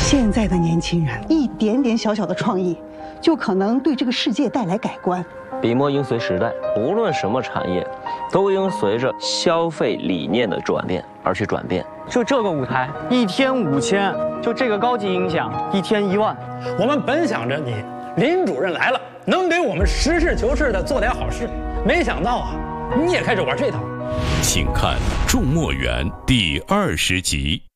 现在的年轻人，一点点小小的创意，就可能对这个世界带来改观。 笔墨应随时代，无论什么产业，都应随着消费理念的转变而去转变。 就这个舞台，1天5000，就这个高级音响，1天1万。 我们本想着你林主任来了，能给我们实事求是的做点好事，没想到啊，你也开始玩这套。 请看《众墨园》第20集。